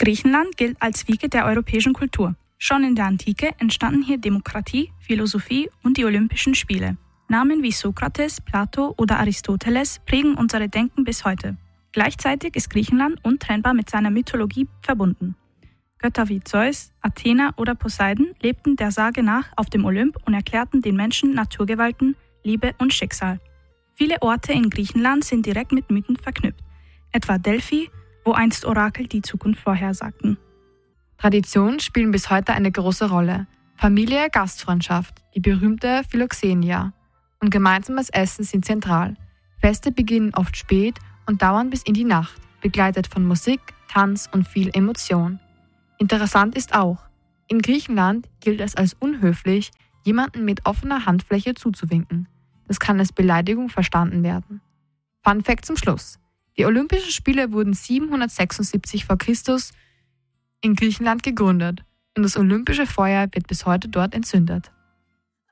Griechenland gilt als Wiege der europäischen Kultur. Schon in der Antike entstanden hier Demokratie, Philosophie und die Olympischen Spiele. Namen wie Sokrates, Plato oder Aristoteles prägen unser Denken bis heute. Gleichzeitig ist Griechenland untrennbar mit seiner Mythologie verbunden. Götter wie Zeus, Athena oder Poseidon lebten der Sage nach auf dem Olymp und erklärten den Menschen Naturgewalten, Liebe und Schicksal. Viele Orte in Griechenland sind direkt mit Mythen verknüpft, etwa Delphi, wo einst Orakel die Zukunft vorhersagten. Traditionen spielen bis heute eine große Rolle. Familie, Gastfreundschaft, die berühmte Philoxenia und gemeinsames Essen sind zentral. Feste beginnen oft spät und dauern bis in die Nacht, begleitet von Musik, Tanz und viel Emotion. Interessant ist auch, in Griechenland gilt es als unhöflich, jemanden mit offener Handfläche zuzuwinken. Das kann als Beleidigung verstanden werden. Fun Fact zum Schluss. Die Olympischen Spiele wurden 776 v. Chr. In Griechenland gegründet und das olympische Feuer wird bis heute dort entzündet.